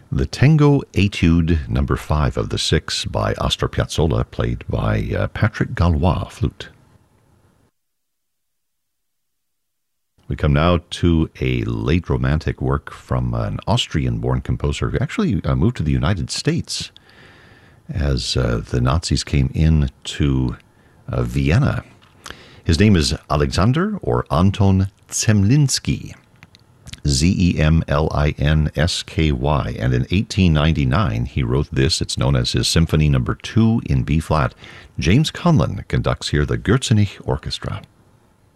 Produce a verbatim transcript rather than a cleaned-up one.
The Tango Etude number five of the six by Astor Piazzolla, played by uh, Patrick Gallois, flute. We come now to a late Romantic work from an Austrian-born composer who actually uh, moved to the United States as uh, the Nazis came in to uh, Vienna. His name is Alexander or Anton Zemlinsky, Z E M L I N S K Y, and in eighteen ninety-nine he wrote this. It's known as his Symphony Number two in B-flat. James Conlon conducts here the Gürzenich Orchestra.